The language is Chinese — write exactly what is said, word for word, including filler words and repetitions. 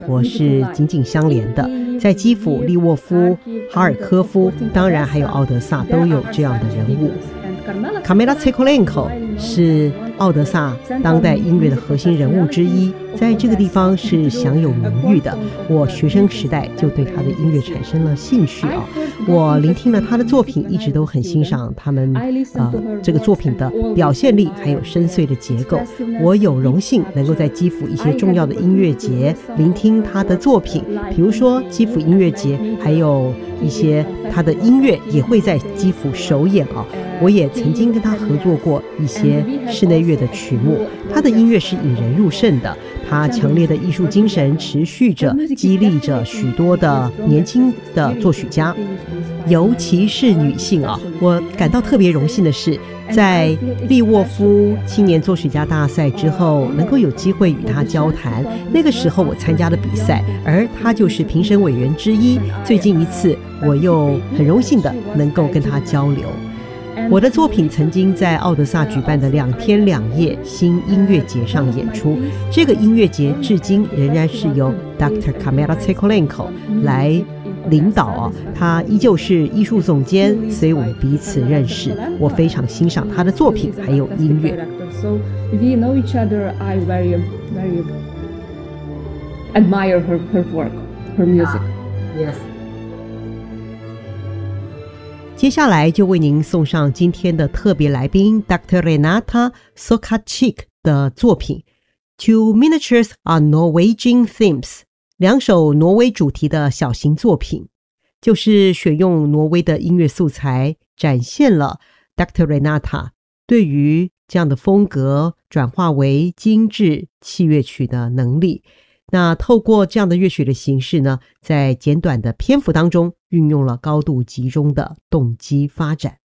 活是紧紧相连的。在基辅、利沃夫、哈尔科夫，当然还有奥德萨都有这样的人物。卡梅拉切科连科是奥德萨当代音乐的核心人物之一，在这个地方是享有名誉的。我学生时代就对他的音乐产生了兴趣啊，我聆听了他的作品，一直都很欣赏他们呃这个作品的表现力，还有深邃的结构。我有荣幸能够在基辅一些重要的音乐节聆听他的作品，比如说基辅音乐节，还有一些他的音乐也会在基辅首演啊。我也曾经跟他合作过一些室内乐的曲目，他的音乐是引人入胜的，他强烈的艺术精神持续着激励着许多的年轻的作曲家，尤其是女性啊。我感到特别荣幸的是，在利沃夫青年作曲家大赛之后，能够有机会与他交谈。那个时候我参加了比赛，而他就是评审委员之一。最近一次我又很荣幸的能够跟他交流。我的作品曾经在奥德萨举办的两天两夜新音乐节上演出，这个音乐节至今仍然是由 Doctor Kamila Tsekolenko 来领导啊，他依旧是艺术总监，所以我们彼此认识。我非常欣赏他的作品还有音乐。 So we know each other. I very, very admire her, her work, her music. Yes. 接下来就为您送上今天的特别来宾 Doctor Renata Sokacik 的作品 Two Miniatures on Norwegian Themes， 两首挪威主题的小型作品，就是选用挪威的音乐素材，展现了 Doctor Renata 对于这样的风格转化为精致器乐曲的能力。那透过这样的乐曲的形式呢，在简短的篇幅当中运用了高度集中的动机发展。